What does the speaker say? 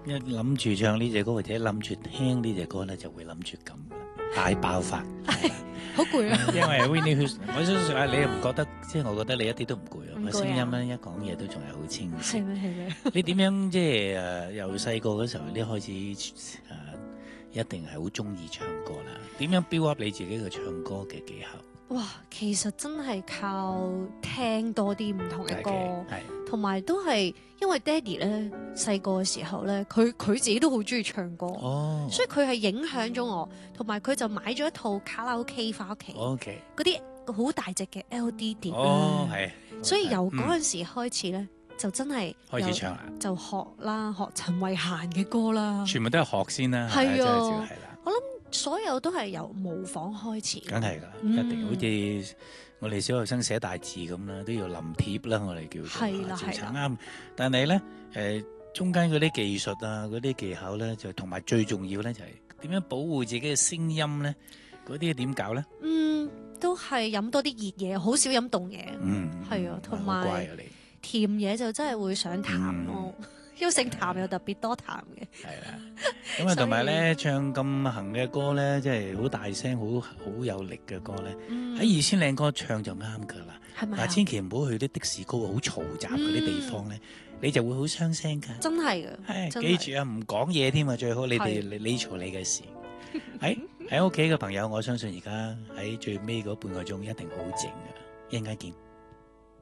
一諗住唱呢隻歌或者諗住聽呢隻歌咧，就會諗住咁噶啦，大爆發。 好攰啊！ 因為 Whitney Houston，我相信啊，你又唔覺得？即係我覺得你一啲都唔攰啊！個唔攰啊聲音咧，一講嘢都仲係好清晰。 係咩係咩？ 你點樣即係由細個嗰時候，你開始一定係好中意唱歌啦。點樣 build up 你自己嘅唱歌嘅技巧？ 哇，其實真係靠聽多啲唔同嘅歌， 係同埋都係因為爹哋咧細個嘅時候咧，佢自己都好中意唱歌， 哦， 所以佢係影響咗我，同埋佢就買咗一套卡拉 OK 翻屋企， ，OK， 嗰啲好大隻嘅 LD 碟哦，係， 所以由嗰陣時開始咧，就真係開始唱啦， 就學啦，學陳慧嫻嘅歌啦， 全部都係學先啦， 係啊真係係啦。 所有都係由模仿開始， 梗係㗎，一定好似我哋小學生寫大字咁啦，都要臨貼啦，我哋叫做係啦係啱。但係咧中間嗰啲技術啊，嗰啲技巧咧，就同埋最重要咧，就係點樣保護自己嘅聲音咧？嗰啲點搞咧？ 都係飲多啲熱嘢，好少飲凍嘢。係啊，同埋好乖啊你。 甜嘢就真係會想痰咯。要姓譚又特別多痰嘅， 係啦。咁啊，同埋咧唱咁行嘅歌咧，即係好大聲、好有力嘅歌咧，喺2000靚歌唱就啱㗎啦。 係咪？ 嗱，千祈唔好去啲的士高好嘈雜嗰啲地方咧，你就會好傷聲㗎。 真係㗎， 記住啊，唔講嘢添啊，最好你哋你嘈你嘅事。喺屋企嘅朋友，我相信而家喺最尾嗰半個鐘一定好靜㗎，一陣間見。